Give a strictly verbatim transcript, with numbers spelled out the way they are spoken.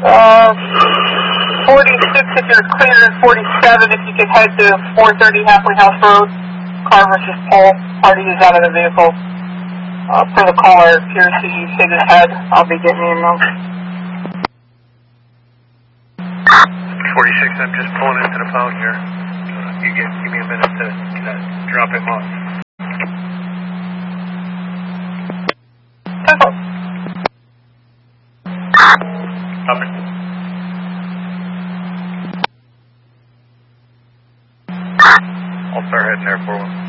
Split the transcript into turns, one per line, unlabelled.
Uh, forty-six if you're clear, and forty-seven if you could head to four thirty Halfway House Road. Car versus pole. Party is out of the vehicle. Uh, for the caller, appears to hit his head. I'll be getting him now.
forty-six, I'm just pulling into the phone here. Uh, you get, give me a minute to uh, drop him off. Copy. I'll start heading there for one.